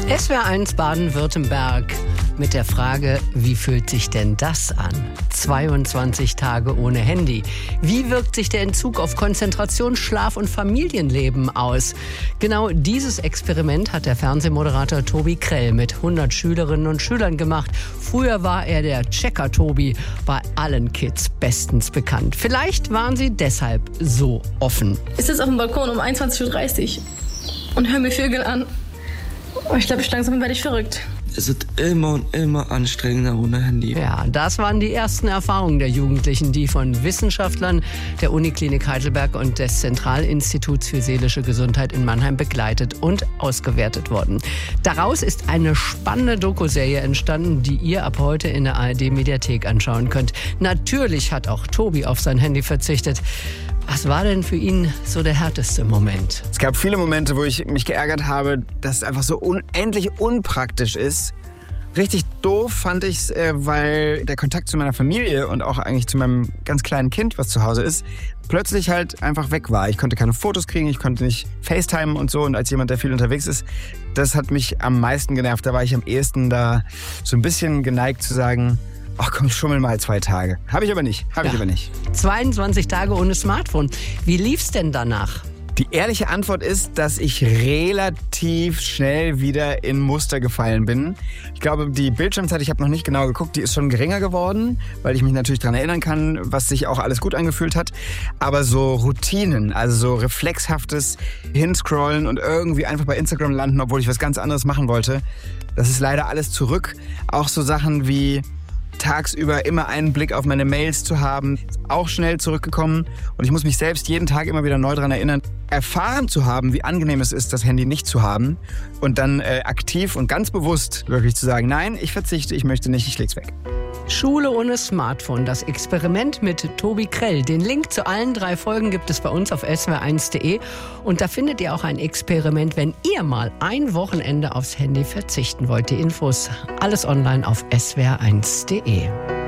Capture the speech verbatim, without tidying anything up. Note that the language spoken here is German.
S W R eins Baden-Württemberg mit der Frage, wie fühlt sich denn das an? zweiundzwanzig Tage ohne Handy. Wie wirkt sich der Entzug auf Konzentration, Schlaf und Familienleben aus? Genau dieses Experiment hat der Fernsehmoderator Tobi Krell mit hundert Schülerinnen und Schülern gemacht. Früher war er der Checker-Tobi, bei allen Kids bestens bekannt. Vielleicht waren sie deshalb so offen. Ich sitze auf dem Balkon um einundzwanzig Uhr dreißig und höre mir Vögel an. Oh, ich glaube, langsam werde ich verrückt. Es wird immer und immer anstrengender ohne Handy. Ja, das waren die ersten Erfahrungen der Jugendlichen, die von Wissenschaftlern der Uniklinik Heidelberg und des Zentralinstituts für seelische Gesundheit in Mannheim begleitet und ausgewertet wurden. Daraus ist eine spannende Dokuserie entstanden, die ihr ab heute in der A R D-Mediathek anschauen könnt. Natürlich hat auch Tobi auf sein Handy verzichtet. Was war denn für ihn so der härteste Moment? Es gab viele Momente, wo ich mich geärgert habe, dass es einfach so unendlich unpraktisch ist. Richtig doof fand ich es, äh, weil der Kontakt zu meiner Familie und auch eigentlich zu meinem ganz kleinen Kind, was zu Hause ist, plötzlich halt einfach weg war. Ich konnte keine Fotos kriegen, ich konnte nicht FaceTimen und so. Und als jemand, der viel unterwegs ist, das hat mich am meisten genervt. Da war ich am ehesten da so ein bisschen geneigt zu sagen, ach komm, ich schummel mal zwei Tage. Habe ich aber nicht, habe ja. ich aber nicht. zweiundzwanzig Tage ohne Smartphone. Wie lief's denn danach? Die ehrliche Antwort ist, dass ich relativ schnell wieder in Muster gefallen bin. Ich glaube, die Bildschirmzeit, ich habe noch nicht genau geguckt, die ist schon geringer geworden, weil ich mich natürlich daran erinnern kann, was sich auch alles gut angefühlt hat. Aber so Routinen, also so reflexhaftes Hinscrollen und irgendwie einfach bei Instagram landen, obwohl ich was ganz anderes machen wollte, das ist leider alles zurück. Auch so Sachen wie tagsüber immer einen Blick auf meine Mails zu haben, ist auch schnell zurückgekommen. Und ich muss mich selbst jeden Tag immer wieder neu daran erinnern, erfahren zu haben, wie angenehm es ist, das Handy nicht zu haben. Und dann äh, aktiv und ganz bewusst wirklich zu sagen, nein, ich verzichte, ich möchte nicht, ich leg's weg. Schule ohne Smartphone, das Experiment mit Tobi Krell. Den Link zu allen drei Folgen gibt es bei uns auf S W R eins punkt de. Und da findet ihr auch ein Experiment, wenn ihr mal ein Wochenende aufs Handy verzichten wollt. Die Infos, alles online auf S W R eins punkt de.